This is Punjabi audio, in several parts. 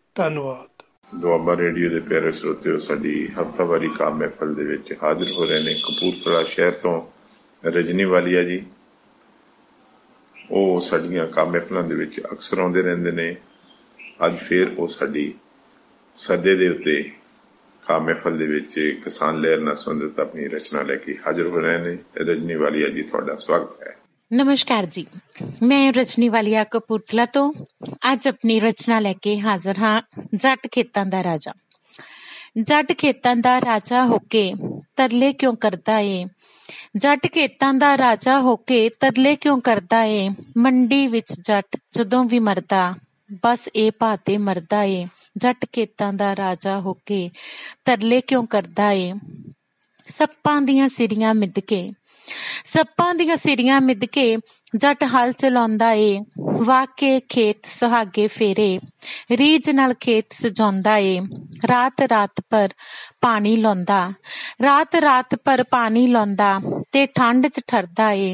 ਧੰਨਵਾਦ। ਦੁਆਬਾ ਰੇਡੀਓ ਦੇ ਪਿਆਰੇ ਸਰੋਤਿਓ, ਸਾਡੀ ਹਫ਼ਤਾਵਾਰੀ ਕਾਮ ਮਹਿਫਲ ਦੇ ਵਿੱਚ ਹਾਜ਼ਰ ਹੋ ਰਹੇ ਨੇ ਕਪੂਰਥਲਾ ਸ਼ਹਿਰ ਤੋਂ ਰਜਨੀ ਵਾਲੀਆ ਜੀ। ਉਹ ਸਾਡੀਆਂ ਕਾਮ ਮਹਿਫਲਾਂ ਦੇ ਵਿੱਚ ਅਕਸਰ ਆਉਂਦੇ ਰਹਿੰਦੇ ਨੇ। ਅੱਜ ਫਿਰ ਉਹ ਸਾਡੀ ਸੱਦੇ ਦੇ ਉੱਤੇ ਕਾਮ ਮਹਿਫਲ ਦੇ ਵਿੱਚ ਕਿਸਾਨ ਲਹਿਰ ਨਾਲ ਸੰਬੰਧਿਤ ਆਪਣੀ ਰਚਨਾ ਲੈ ਕੇ ਹਾਜ਼ਰ ਹੋ ਰਹੇ ਨੇ। ਰਜਨੀ ਵਾਲੀਆ ਜੀ, ਤੁਹਾਡਾ ਸਵਾਗਤ ਹੈ। ਨਮਸਕਾਰ ਜੀ, ਮੈਂ ਰਜਨੀ ਵਾਲੀਆ ਕਪੂਰਥਲਾ ਤੋਂ ਅੱਜ ਆਪਣੀ ਰਚਨਾ ਲੈ ਕੇ ਹਾਜ਼ਰ ਹਾਂ। ਜੱਟ ਖੇਤਾਂ ਦਾ ਰਾਜਾ। ਜੱਟ ਖੇਤਾਂ ਦਾ ਰਾਜਾ ਹੋ ਕੇ ਤਰਲੇ ਕਿਉਂ ਕਰਦਾ ਏ? ਜੱਟ ਖੇਤਾਂ ਦਾ ਰਾਜਾ ਹੋ ਕੇ ਤਰਲੇ ਕਿਉਂ ਕਰਦਾ ਏ? ਮੰਡੀ ਵਿੱਚ ਜੱਟ ਜਦੋਂ ਵੀ ਮਰਦਾ ਬਸ ਇਹ ਭਾਅ ਤੇ ਮਰਦਾ ਏ। ਜੱਟ ਖੇਤਾਂ ਦਾ ਰਾਜਾ ਹੋ ਕੇ ਤਰਲੇ ਕਿਉਂ ਕਰਦਾ ਏ? ਸੱਪਾਂ ਦੀਆਂ ਸਿਰੀਆਂ ਮਿੱਧ ਕੇ, ਸੱਪਾਂ ਦੀਆਂ ਸਿਰੀਆਂ ਮਿੱਧ ਕੇ ਜੱਟ ਹਲ ਚਲਾਉਂਦਾ ਏ। ਵਾਹ ਕੇ ਖੇਤ ਸੁਹਾਗੇ ਫੇਰੇ, ਰੀਝ ਨਾਲ ਖੇਤ ਸਜਾਉਂਦਾ ਏ। ਰਾਤ ਰਾਤ ਪਰ ਪਾਣੀ ਲਾਉਂਦਾ, ਰਾਤ ਰਾਤ ਪਰ ਪਾਣੀ ਲਾਉਂਦਾ ਤੇ ਠੰਡ ਚ ਠਰਦਾ ਏ।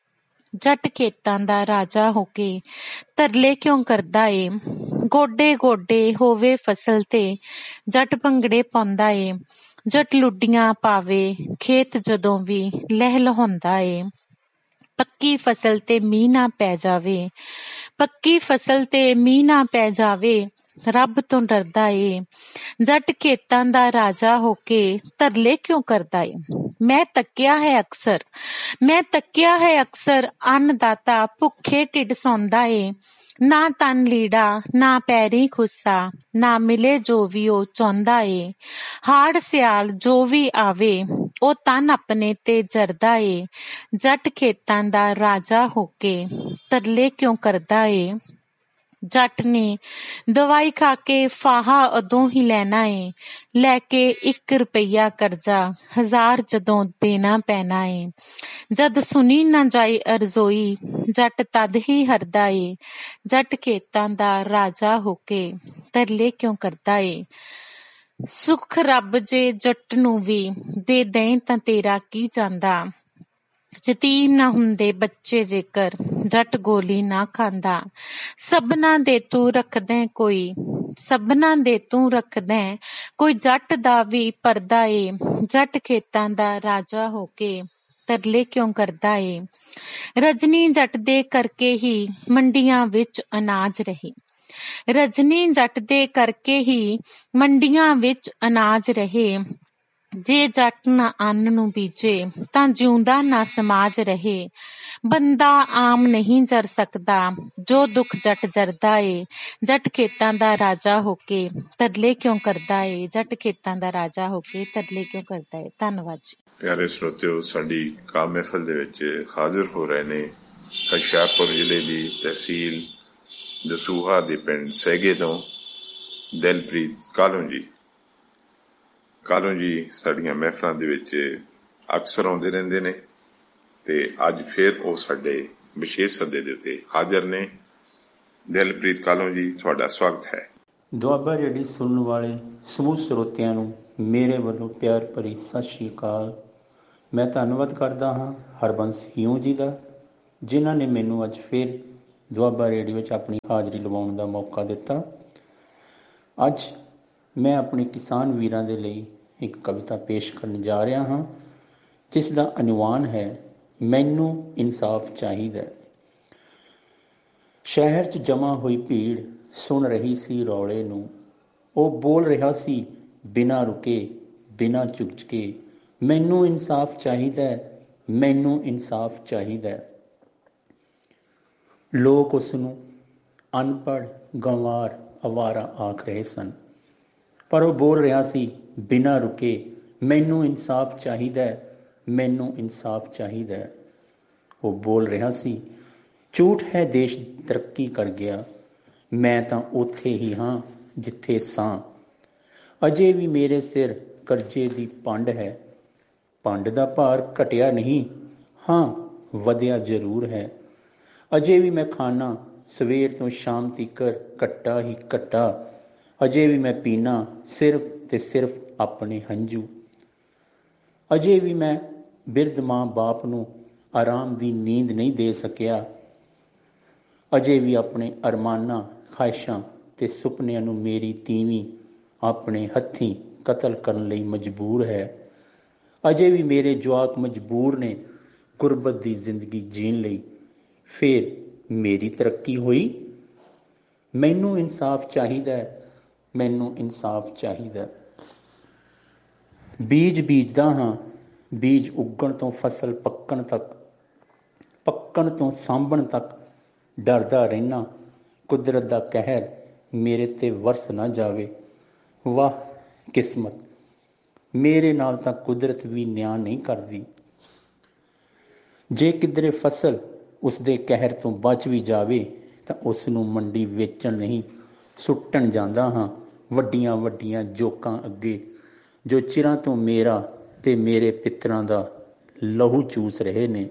ਜੱਟ ਖੇਤਾਂ ਦਾ ਰਾਜਾ ਹੋ ਕੇ ਤਰਲੇ ਕਿਉਂ ਕਰਦਾ ਏ? ਗੋਡੇ ਗੋਡੇ ਹੋਵੇ ਫਸਲ ਤੇ ਜੱਟ ਭੰਗੜੇ ਪਾਉਂਦਾ ਏ। ਜੱਟ ਲੁੱਡੀਆਂ ਪਾਵੇ ਖੇਤ ਜਦੋਂ ਵੀ ਲਹਿ ਲਹਾਉਂਦਾ ਏ। ਪੱਕੀ ਫਸਲ ਤੇ ਮੀਂਹ ਨਾ ਪੈ ਜਾਵੇ, ਪੱਕੀ ਫਸਲ ਤੇ ਮੀਂਹ ਨਾ ਪੈ ਜਾਵੇ, ਰੱਬ ਤੋਂ ਡਰਦਾ ਏ। ਜੱਟ ਖੇਤਾਂ ਦਾ ਰਾਜਾ ਹੋ ਕੇ ਤਰਲੇ ਕਿਉਂ ਕਰਦਾ ਏ? ਮੈਂ ਤੱਕਿਆ ਹੈ ਅਕਸਰ, ਮੈਂ ਤੱਕਿਆ ਹੈ ਅਕਸਰ, ਅੰਨਦਾਤਾ ਭੁੱਖੇ ਢਿੱਡ ਸੌਂਦਾ ਏ। ਨਾ ਤਨ ਲੀੜਾ ਨਾ ਪੈਰੀ ਖੁੱਸਾ, ਨਾ ਮਿਲੇ ਜੋ ਵੀ ਉਹ ਚਾਹੁੰਦਾ ਏ। ਹਾੜ ਸਿਆਲ ਜੋ ਵੀ ਆਵੇ ਉਹ ਤਨ ਆਪਣੇ ਤੇ ਜਰਦਾ ਏ। ਜੱਟ ਖੇਤਾਂ ਦਾ ਰਾਜਾ ਹੋ ਕੇ ਤਰਲੇ ਕਿਉਂ ਕਰਦਾ ਏ? ਜੱਟ ਨੇ ਦਵਾਈ ਖਾ ਕੇ ਫਾਹਾ ਉਦੋਂ ਹੀ ਲੈਣਾ ਏ, ਲੈ ਕੇ 1 ਰੁਪਈਆ ਕਰਜ਼ਾ 1000 ਜਦੋਂ ਦੇਣਾ ਪੈਣਾ ਏ। ਜਦ ਸੁਣੀ ਨਾ ਜਾਏ ਅਰਜ਼ੋਈ ਜੱਟ ਤਦ ਹੀ ਹਰਦਾ ਏ। ਜੱਟ ਖੇਤਾਂ ਦਾ ਰਾਜਾ ਹੋ ਕੇ ਤਰਲੇ ਕਿਉਂ ਕਰਦਾ ਏ? ਸੁੱਖ ਰੱਬ ਜੇ ਜੱਟ ਨੂੰ ਵੀ ਦੇ ਦੇਂ ਤਾਂ ਤੇਰਾ ਕੀ ਜਾਂਦਾ। ਯਤੀਮ ਨਾ ਹੁੰਦੇ ਬੱਚੇ ਜੇਕਰ ਜੱਟ ਗੋਲੀ ਨਾ ਖਾਂਦਾ। ਸਭਨਾਂ ਦੇ ਤੂੰ ਰੱਖਦਾ ਕੋਈ, ਸਭਨਾਂ ਦੇ ਤੂੰ ਰੱਖਦਾ ਕੋਈ, ਜੱਟ ਦਾ ਵੀ ਪਰਦਾ ਏ। ਜੱਟ ਖੇਤਾਂ ਦਾ ਰਾਜਾ ਹੋ ਕੇ ਤਰਲੇ ਕਿਉਂ ਕਰਦਾ ਏ? ਰਜਨੀ ਜੱਟ ਦੇ ਕਰਕੇ ਹੀ ਮੰਡੀਆਂ ਵਿੱਚ ਅਨਾਜ ਰਹੇ, ਰਜਨੀ ਜੱਟ ਦੇ ਕਰਕੇ ਹੀ ਮੰਡੀਆਂ ਵਿੱਚ ਅਨਾਜ ਰਹੇ। ਜੇ ਜੱਟ ਨਾ ਅੰਨ ਨੂੰ ਬੀਜੇ ਤਾਂ ਜਿਉਂਦਾ ਨਾ ਸਮਾਜ ਰਹੇ। ਬੰਦਾ ਆਮ ਨਹੀਂ ਜਰ ਸਕਦਾ ਜੋ ਦੁੱਖ ਜੱਟ ਜਰਦਾ ਏ। ਜੱਟ ਖੇਤਾਂ ਦਾ ਰਾਜਾ ਹੋ ਕੇ ਤਰਲੇ ਕਿਉਂ ਕਰਦਾ ਏ? ਜੱਟ ਖੇਤਾਂ ਦਾ ਰਾਜਾ ਹੋ ਕੇ ਤਰਲੇ ਕਿਉਂ ਕਰਦਾ ਏ? ਧੰਨਵਾਦ ਜੀ। ਪਿਆਰੇ ਸਰੋਤਿਓ, ਸਾਡੀ ਕਾਮ ਮਹਿਫਲ ਦੇ ਵਿੱਚ ਹਾਜ਼ਰ ਹੋ ਰਹੇ ਨੇ ਹੁਸ਼ਿਆਰਪੁਰ ਜ਼ਿਲ੍ਹੇ ਦੀ ਤਹਿਸੀਲ ਦਸੂਹਾ ਦੇ ਪਿੰਡ ਸੈਗੇ ਤੋਂ ਦਿਲਪ੍ਰੀਤ ਕਾਲੋਂ ਜੀ। ਕਾਲੋਂ ਜੀ ਸਾਡੀਆਂ ਮਹਿਫਲਾਂ ਦੇ ਵਿੱਚ ਅਕਸਰ ਆਉਂਦੇ ਰਹਿੰਦੇ ਨੇ ਤੇ ਅੱਜ ਫਿਰ ਉਹ ਸਾਡੇ ਵਿਸ਼ੇਸ਼ ਸੱਦੇ ਦੇ ਉੱਤੇ ਹਾਜ਼ਰ ਨੇ। ਦਿਲਪ੍ਰੀਤ ਕਾਲੋਂ ਜੀ, ਤੁਹਾਡਾ ਸਵਾਗਤ ਹੈ। ਦੁਆਬਾ ਰੇਡੀਓ ਸੁਣਨ ਵਾਲੇ ਸਮੂਹ ਸਰੋਤਿਆਂ ਨੂੰ ਮੇਰੇ ਵੱਲੋਂ ਪਿਆਰ ਭਰੀ ਸਤਿ ਸ਼੍ਰੀ ਅਕਾਲ। ਮੈਂ ਧੰਨਵਾਦ ਕਰਦਾ ਹਾਂ ਹਰਬੰਸ ਹਿਊ ਜੀ ਦਾ, ਜਿਨ੍ਹਾਂ ਨੇ ਮੈਨੂੰ ਅੱਜ ਫਿਰ ਦੁਆਬਾ ਰੇਡੀਓ ਵਿੱਚ ਆਪਣੀ ਹਾਜ਼ਰੀ ਲਵਾਉਣ ਦਾ ਮੌਕਾ ਦਿੱਤਾ। ਅੱਜ ਮੈਂ ਆਪਣੇ ਕਿਸਾਨ ਵੀਰਾਂ ਦੇ ਲਈ ਇੱਕ ਕਵਿਤਾ ਪੇਸ਼ ਕਰਨ ਜਾ ਰਿਹਾ ਹਾਂ, ਜਿਸ ਦਾ ਅਨੁਵਾਨ ਹੈ ਮੈਨੂੰ ਇਨਸਾਫ ਚਾਹੀਦਾ। ਸ਼ਹਿਰ 'ਚ ਜਮ੍ਹਾਂ ਹੋਈ ਭੀੜ ਸੁਣ ਰਹੀ ਸੀ ਰੌਲੇ ਨੂੰ, ਉਹ ਬੋਲ ਰਿਹਾ ਸੀ ਬਿਨਾਂ ਰੁਕੇ ਬਿਨਾਂ ਝੁਕਝਕੇ, ਮੈਨੂੰ ਇਨਸਾਫ ਚਾਹੀਦਾ, ਮੈਨੂੰ ਇਨਸਾਫ ਚਾਹੀਦਾ। ਲੋਕ ਉਸ ਨੂੰ ਅਨਪੜ੍ਹ, ਗੰਵਾਰ, ਅਵਾਰਾ ਆਖ ਰਹੇ ਸਨ, ਪਰ ਉਹ ਬੋਲ ਰਿਹਾ ਸੀ ਬਿਨਾਂ ਰੁਕੇ ਮੈਨੂੰ ਇਨਸਾਫ ਚਾਹੀਦਾ, ਮੈਨੂੰ ਇਨਸਾਫ ਚਾਹੀਦਾ। ਉਹ ਬੋਲ ਰਿਹਾ ਸੀ ਝੂਠ ਹੈ ਦੇਸ਼ ਤਰੱਕੀ ਕਰ ਗਿਆ, ਮੈਂ ਤਾਂ ਉੱਥੇ ਹੀ ਹਾਂ ਜਿੱਥੇ ਸਾਂ। ਅਜੇ ਵੀ ਮੇਰੇ ਸਿਰ ਕਰਜ਼ੇ ਦੀ ਪੰਡ ਹੈ, ਪੰਡ ਦਾ ਭਾਰ ਘਟਿਆ ਨਹੀਂ, ਹਾਂ ਵਧਿਆ ਜ਼ਰੂਰ ਹੈ। ਅਜੇ ਵੀ ਮੈਂ ਖਾਨਾ ਸਵੇਰ ਤੋਂ ਸ਼ਾਮ ਤੀਕਰ ਘੱਟਾ ਹੀ ਘੱਟਾ, ਅਜੇ ਵੀ ਮੈਂ ਪੀਨਾ ਸਿਰਫ ਤੇ ਸਿਰਫ ਆਪਣੇ ਹੰਝੂ। ਅਜੇ ਵੀ ਮੈਂ ਬਿਰਧ ਮਾਂ ਬਾਪ ਨੂੰ ਆਰਾਮ ਦੀ ਨੀਂਦ ਨਹੀਂ ਦੇ ਸਕਿਆ, ਅਜੇ ਵੀ ਆਪਣੇ ਅਰਮਾਨਾਂ, ਖਾਹਿਸ਼ਾਂ ਤੇ ਸੁਪਨਿਆਂ ਨੂੰ ਮੇਰੀ ਤੀਵੀਂ ਆਪਣੇ ਹੱਥੀਂ ਕਤਲ ਕਰਨ ਲਈ ਮਜਬੂਰ ਹੈ। ਅਜੇ ਵੀ ਮੇਰੇ ਜਵਾਕ ਮਜਬੂਰ ਨੇ ਗੁਰਬਤ ਦੀ ਜ਼ਿੰਦਗੀ ਜੀਣ ਲਈ। ਫਿਰ ਮੇਰੀ ਤਰੱਕੀ ਹੋਈ? ਮੈਨੂੰ ਇਨਸਾਫ ਚਾਹੀਦਾ, ਮੈਨੂੰ ਇਨਸਾਫ ਚਾਹੀਦਾ। ਬੀਜ ਬੀਜਦਾ ਹਾਂ, ਬੀਜ ਉੱਗਣ ਤੋਂ ਫਸਲ ਪੱਕਣ ਤੱਕ, ਪੱਕਣ ਤੋਂ ਸਾਂਭਣ ਤੱਕ ਡਰਦਾ ਰਹਿਣਾ ਕੁਦਰਤ ਦਾ ਕਹਿਰ ਮੇਰੇ ਤੇ ਵਰਸ ਨਾ ਜਾਵੇ। ਵਾਹ ਕਿਸਮਤ, ਮੇਰੇ ਨਾਲ ਤਾਂ ਕੁਦਰਤ ਵੀ ਨਿਆਂ ਨਹੀਂ ਕਰਦੀ। ਜੇ ਕਿਧਰੇ ਫਸਲ ਉਸਦੇ ਕਹਿਰ ਤੋਂ ਬਚ ਵੀ ਜਾਵੇ ਤਾਂ ਉਸ ਨੂੰ ਮੰਡੀ ਵੇਚਣ ਨਹੀਂ ਸੁੱਟਣ ਜਾਂਦਾ ਹਾਂ ਵੱਡੀਆਂ ਵੱਡੀਆਂ ਜੋਕਾਂ ਅੱਗੇ, ਜੋ ਚਿਰਾਂ ਤੋਂ ਮੇਰਾ ਤੇ ਮੇਰੇ ਪਿੱਤਰਾਂ ਦਾ ਲਹੂ ਚੂਸ ਰਹੇ ਨੇ।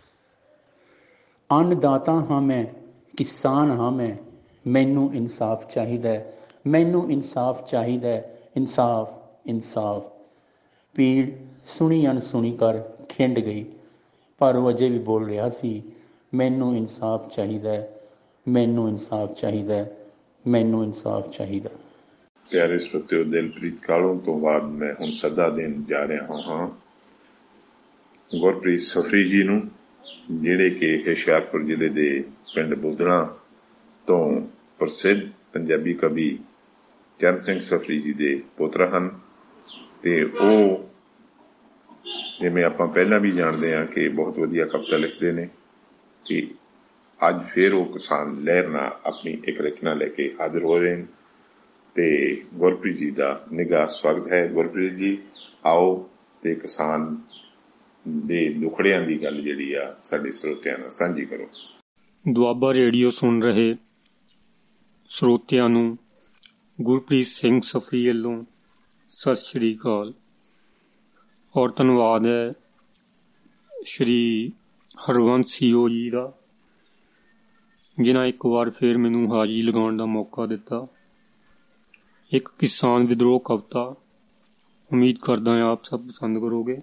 ਅੰਨਦਾਤਾ ਹਾਂ ਮੈਂ, ਕਿਸਾਨ ਹਾਂ ਮੈਂ, ਮੈਨੂੰ ਇਨਸਾਫ ਚਾਹੀਦਾ, ਮੈਨੂੰ ਇਨਸਾਫ ਚਾਹੀਦਾ। ਇਨਸਾਫ, ਇਨਸਾਫ। ਪੀੜ ਸੁਣੀ ਅਣਸੁਣੀ ਕਰ ਖਿੰਡ ਗਈ, ਪਰ ਉਹ ਅਜੇ ਵੀ ਬੋਲ ਰਿਹਾ ਸੀ, ਮੈਨੂੰ ਇਨਸਾਫ ਚਾਹੀਦਾ, ਮੈਨੂੰ ਇਨਸਾਫ ਚਾਹੀਦਾ, ਮੈਨੂੰ ਇਨਸਾਫ ਚਾਹੀਦਾ। ਪਿਆਰੇ ਸਰੋਤਿਓ, ਦਿਲਪ੍ਰੀਤ ਕਾਲੋਂ ਤੋਂ ਬਾਅਦ ਮੈਂ ਹੁਣ ਸੱਦਾ ਦੇਣ ਜਾ ਰਿਹਾ ਹਾਂ ਗੁਰਪ੍ਰੀਤ ਸਫਰੀ ਜੀ ਨੂੰ, ਜਿਹੜੇ ਕਿ ਹੁਸ਼ਿਆਰਪੁਰ ਜ਼ਿਲ੍ਹੇ ਦੇ ਪਿੰਡ ਬੁੱਧਣਾ ਤੋਂ ਪ੍ਰਸਿੱਧ ਪੰਜਾਬੀ ਕਵੀ ਚਰਨ ਸਿੰਘ ਸਫਰੀ ਜੀ ਦੇ ਪੁੱਤਰ ਹਨ। ਤੇ ਉਹ, ਜਿਵੇਂ ਆਪਾਂ ਪਹਿਲਾਂ ਵੀ ਜਾਣਦੇ ਹਾਂ, ਕਿ ਬਹੁਤ ਵਧੀਆ ਕਵਿਤਾ ਲਿਖਦੇ ਨੇ। ਤੇ ਅੱਜ ਫਿਰ ਉਹ ਕਿਸਾਨ ਲਹਿਰ ਨਾਲ ਆਪਣੀ ਇੱਕ ਰਚਨਾ ਲੈ ਕੇ ਹਾਜ਼ਰ ਹੋ ਰਹੇ ਨੇ। ਤੇ ਗੁਰਪ੍ਰੀਤ ਜੀ ਦਾ ਨਿੱਘਾ ਸਵਾਗਤ ਹੈ। ਗੁਰਪ੍ਰੀਤ ਜੀ, ਆਓ ਤੇ ਕਿਸਾਨ ਦੇ ਦੁਖੜਿਆਂ ਦੀ ਗੱਲ ਜਿਹੜੀ ਆ ਸਾਡੇ ਸਰੋਤਿਆਂ ਨਾਲ ਸਾਂਝੀ ਕਰੋ। ਦੁਆਬਾ ਰੇਡੀਓ ਸੁਣ ਰਹੇ ਸਰੋਤਿਆਂ ਨੂੰ ਗੁਰਪ੍ਰੀਤ ਸਿੰਘ ਸਫਰੀ ਵੱਲੋਂ ਸਤਿ ਸ਼੍ਰੀ ਅਕਾਲ ਔਰ ਧੰਨਵਾਦ ਹੈ ਸ਼੍ਰੀ ਹਰਵੰਸ ਸੀਓ ਜੀ ਦਾ, ਜਿਨ੍ਹਾਂ ਇੱਕ ਵਾਰ ਫਿਰ ਮੈਨੂੰ ਹਾਜ਼ਰੀ ਲਗਾਉਣ ਦਾ ਮੌਕਾ ਦਿੱਤਾ। ਇੱਕ ਕਿਸਾਨ ਵਿਦਰੋਹ ਕਵਿਤਾ, ਉਮੀਦ ਕਰਦਾ ਹਾਂ ਆਪ ਸਭ ਪਸੰਦ ਕਰੋਗੇ।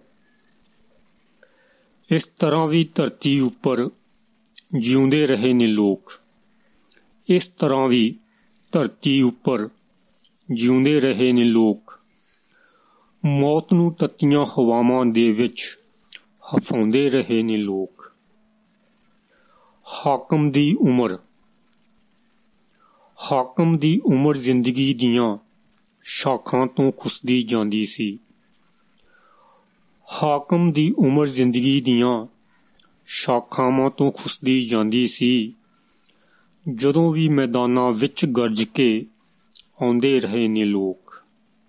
ਇਸ ਤਰ੍ਹਾਂ ਵੀ ਧਰਤੀ ਉੱਪਰ ਜਿਉਂਦੇ ਰਹੇ ਨੇ ਲੋਕ, ਇਸ ਤਰ੍ਹਾਂ ਵੀ ਧਰਤੀ ਉੱਪਰ ਜਿਉਂਦੇ ਰਹੇ ਨੇ ਲੋਕ, ਮੌਤ ਨੂੰ ਤੱਤੀਆਂ ਹਵਾਵਾਂ ਦੇ ਵਿੱਚ ਹਫਾਉਂਦੇ ਰਹੇ ਨੇ ਲੋਕ। ਹਾਕਮ ਦੀ ਉਮਰ ਜ਼ਿੰਦਗੀ ਦੀਆਂ ਸ਼ਾਖਾਂ ਤੋਂ ਖੁੱਸਦੀ ਜਾਂਦੀ ਸੀ। ਹਾਕਮ ਦੀ ਉਮਰ ਜ਼ਿੰਦਗੀ ਦੀਆਂ ਸ਼ਾਖਾਵਾਂ ਤੋਂ ਖੁੱਸਦੀ ਜਾਂਦੀ ਸੀ। ਜਦੋਂ ਵੀ ਮੈਦਾਨਾਂ ਵਿੱਚ ਗਰਜ ਕੇ ਆਉਂਦੇ ਰਹੇ ਨੇ ਲੋਕ।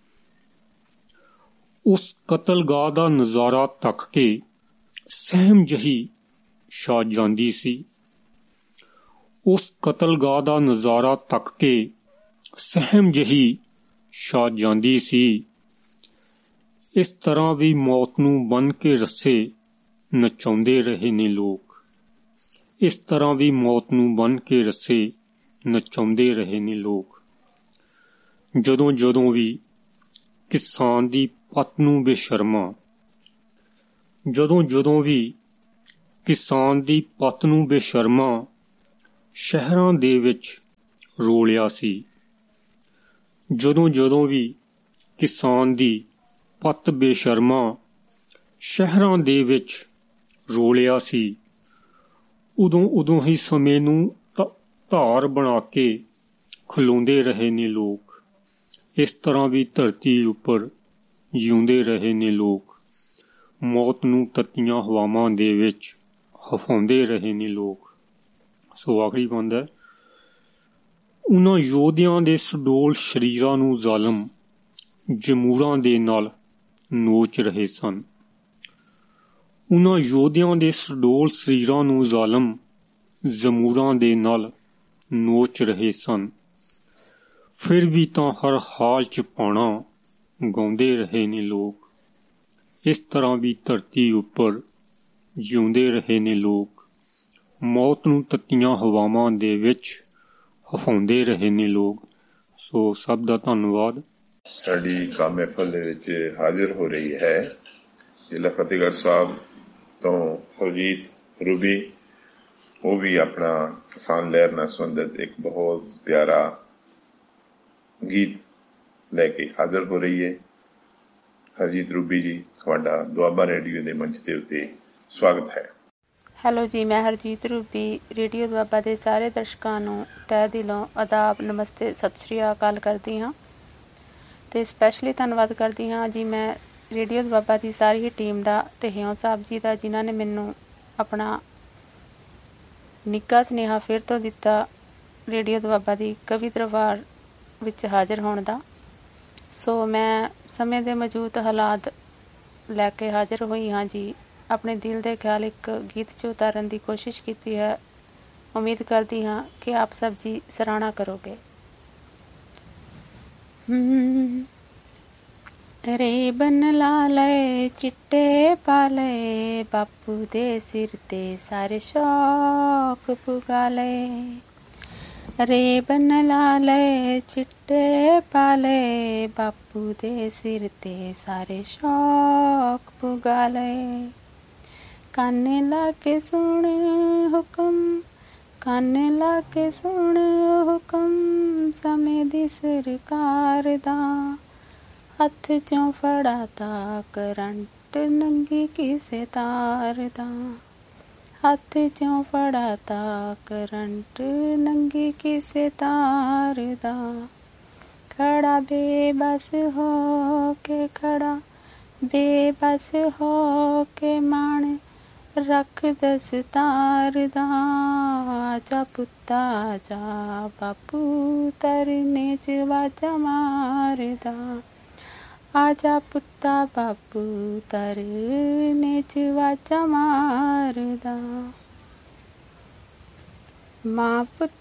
ਉਸ ਕਤਲਗਾਹ ਦਾ ਨਜ਼ਾਰਾ ਤੱਕ ਕੇ ਸਹਿਮ ਜਹੀ ਛਾ ਜਾਂਦੀ ਸੀ। ਉਸ ਕਤਲਗਾਹ ਦਾ ਨਜ਼ਾਰਾ ਤੱਕ ਕੇ ਸਹਿਮ ਜਹੀ ਛਾ ਜਾਂਦੀ ਸੀ। ਇਸ ਤਰ੍ਹਾਂ ਵੀ ਮੌਤ ਨੂੰ ਬੰਨ੍ਹ ਕੇ ਰੱਸੇ ਨਚਾਉਂਦੇ ਰਹੇ ਨੇ ਲੋਕ। ਇਸ ਤਰ੍ਹਾਂ ਵੀ ਮੌਤ ਨੂੰ ਬੰਨ੍ਹ ਕੇ ਰੱਸੇ ਨਚਾਉਂਦੇ ਰਹੇ ਨੇ ਲੋਕ। ਜਦੋਂ ਜਦੋਂ ਵੀ ਕਿਸਾਨ ਦੀ ਪੱਤ ਨੂੰ ਬੇਸ਼ਰਮਾਂ, ਜਦੋਂ ਜਦੋਂ ਵੀ ਕਿਸਾਨ ਦੀ ਪੱਤ ਨੂੰ ਬੇਸ਼ਰਮਾਂ ਸ਼ਹਿਰਾਂ ਦੇ ਵਿੱਚ ਰੋਲਿਆ ਸੀ। ਜਦੋਂ ਜਦੋਂ ਵੀ ਕਿਸਾਨ ਦੀ ਪੱਤ ਬੇਸ਼ਰਮਾਂ ਸ਼ਹਿਰਾਂ ਦੇ ਵਿੱਚ ਰੋਲਿਆ ਸੀ, ਉਦੋਂ ਹੀ ਸਮੇਂ ਨੂੰ ਧਾਰ ਬਣਾ ਕੇ ਖਲੋਂਦੇ ਰਹੇ ਨੇ ਲੋਕ। ਇਸ ਤਰ੍ਹਾਂ ਵੀ ਧਰਤੀ ਉੱਪਰ ਜਿਉਂਦੇ ਰਹੇ ਨੇ ਲੋਕ, ਮੌਤ ਨੂੰ ਤੱਤੀਆਂ ਹਵਾਵਾਂ ਦੇ ਵਿੱਚ ਹਫਾਉਂਦੇ ਰਹੇ ਨੇ ਲੋਕ। ਸੋ ਆਖਰੀ ਬੰਦ ਹੈ, ਉਹਨਾਂ ਯੋਧਿਆਂ ਦੇ ਸੁਡੋਲ ਸਰੀਰਾਂ ਨੂੰ ਜ਼ਾਲਮ ਜਮੂਰਾਂ ਦੇ ਨਾਲ ਨੋਚ ਰਹੇ ਸਨ। ਉਹਨਾਂ ਯੋਧਿਆਂ ਦੇ ਸੁਡੋਲ ਸਰੀਰਾਂ ਨੂੰ ਜ਼ਾਲਮ ਜ਼ਮੂਰਾਂ ਦੇ ਨਾਲ ਨੋਚ ਰਹੇ ਸਨ। ਫਿਰ ਵੀ ਤਾਂ ਹਰ ਹਾਲ 'ਚ ਪਾਣਾ ਗਾਉਂਦੇ ਰਹੇ ਨੇ ਲੋਕ। ਇਸ ਤਰ੍ਹਾਂ ਵੀ ਧਰਤੀ ਉੱਪਰ ਜਿਉਂਦੇ ਰਹੇ ਨੇ ਲੋਕ, ਮੌਤ ਨੂੰ ਤੱਤੀਆਂ ਹਵਾਵਾਂ ਦੇ ਵਿੱਚ ਹਫਾਉਂਦੇ ਰਹੇ ਨੇ ਲੋਕ। ਸੋ ਸਭ ਦਾ ਧੰਨਵਾਦ। ਸਾਡੀ ਕਾਮ ਮਹਿਫਲ ਦੇ ਵਿੱਚ ਹਾਜ਼ਰ ਹੋ ਰਹੀ ਹੈ ਜ਼ਿਲ੍ਹਾ ਫਤਿਹਗੜ੍ਹ ਸਾਹਿਬ ਤੋਂ ਹਰਜੀਤ ਰੂਬੀ। ਉਹ ਵੀ ਆਪਣਾ ਕਿਸਾਨ ਲਹਿਰ ਨਾਲ ਸੰਬੰਧਿਤ ਇੱਕ ਬਹੁਤ ਪਿਆਰਾ ਗੀਤ ਲੈ ਕੇ ਹਾਜ਼ਰ ਹੋ ਰਹੀ ਹੈ। ਹਰਜੀਤ ਰੂਬੀ ਜੀ, ਤੁਹਾਡਾ ਦੁਆਬਾ ਰੇਡੀਓ ਦੇ ਮੰਚ ਦੇ ਉੱਤੇ ਸਵਾਗਤ ਹੈ। ਹੈਲੋ ਜੀ, ਮੈਂ ਹਰਜੀਤ ਰੂਬੀ ਰੇਡੀਓ ਦੁਆਬਾ ਦੇ ਸਾਰੇ ਦਰਸ਼ਕਾਂ ਨੂੰ ਤਹਿ ਦਿਲੋਂ ਆਦਾਬ, ਨਮਸਤੇ, ਸਤਿ ਸ਼੍ਰੀ ਅਕਾਲ ਕਰਦੀ ਹਾਂ ਅਤੇ ਸਪੈਸ਼ਲੀ ਧੰਨਵਾਦ ਕਰਦੀ ਹਾਂ ਜੀ ਮੈਂ ਰੇਡੀਓ ਦੁਆਬਾ ਦੀ ਸਾਰੀ ਹੀ ਟੀਮ ਦਾ ਅਤੇ ਹਿਉਂ ਸਾਹਿਬ ਜੀ ਦਾ, ਜਿਨ੍ਹਾਂ ਨੇ ਮੈਨੂੰ ਆਪਣਾ ਨਿੱਘਾ ਸੁਨੇਹਾ ਫਿਰ ਤੋਂ ਦਿੱਤਾ ਰੇਡੀਓ ਦੁਆਬਾ ਦੀ ਕਵੀ ਦਰਬਾਰ ਵਿੱਚ ਹਾਜ਼ਰ ਹੋਣ ਦਾ। ਸੋ ਮੈਂ ਸਮੇਂ ਦੇ ਮੌਜੂਦ ਹਾਲਾਤ ਲੈ ਕੇ ਹਾਜ਼ਰ ਹੋਈ ਹਾਂ ਜੀ। ਆਪਣੇ ਦਿਲ ਦੇ ਖਿਆਲ ਇੱਕ ਗੀਤ 'ਚ ਉਤਾਰਨ ਦੀ ਕੋਸ਼ਿਸ਼ ਕੀਤੀ ਹੈ। ਉਮੀਦ ਕਰਦੀ ਹਾਂ ਕਿ ਆਪ ਸਭ ਜੀ ਸਰਾਹਨਾ ਕਰੋਗੇ। ਰੇਬਨ ਲਾ ਲਏ, ਚਿੱਟੇ ਪਾ ਲਏ, ਬਾਪੂ ਦੇ ਸਿਰ 'ਤੇ ਸਾਰੇ ਸ਼ੌਕ ਪੁਗਾ ਲਏ। ਰੇਬਨ ਲਾ ਲਏ, ਚਿੱਟੇ ਪਾ ਲਏ, ਬਾਪੂ ਦੇ ਸਿਰ 'ਤੇ ਸਾਰੇ ਸ਼ੌਕ ਪੁਗਾ ਲਏ। ਕੰਨ ਲਾ ਕੇ ਸੁਣ ਹੁਕਮ, ਕੰਨ ਲਾ ਕੇ ਸੁਣ ਹੁਕਮ, ਸਮੇਂ ਦੀ ਸਰਕਾਰ ਦਾ, ਹੱਥ 'ਚੋਂ ਫੜਾ ਤਾ ਕਰੰਟ, ਨੰਗੀ ਕਿਸੇ ਤਾਰ ਦਾ, ਹੱਥ 'ਚੋਂ ਫੜਾ ਤਾ ਕਰੰਟ, ਨੰਗੀ ਕਿਸੇ ਤਾਰ ਦਾ। ਖੜਾ ਬੇਬਸ ਹੋ ਕੇ, ਖੜਾ ਬੇਬਸ ਹੋ ਕੇ, ਮਾਣ ਰੱਖ ਦਸਤਾਰ ਦਾ। ਆਜਾ ਪੁੱਤਾ ਆਜਾ, ਬਾਪੂ ਤਰਨੇ 'ਚ ਵਾਜਾ ਮਾਰਦਾ। ਆਜਾ ਪੁੱਤਾ ਬਾਪੂ ਤਰਨੇ 'ਚ ਵਾਜਾ ਮਾਰਦਾ। ਮਾਂ ਪੁੱਤ